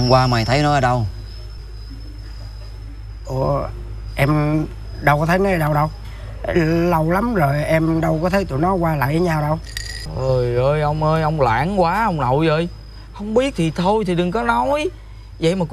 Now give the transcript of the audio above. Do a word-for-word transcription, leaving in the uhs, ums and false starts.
Hôm qua mày thấy nó ở đâu? Ủa, em đâu có thấy nó ở đâu đâu. Lâu lắm rồi em đâu có thấy tụi nó qua lại với nhau đâu. Trời ơi ông ơi, ông lãng quá ông nội ơi. Không biết thì thôi thì đừng có nói. Vậy mà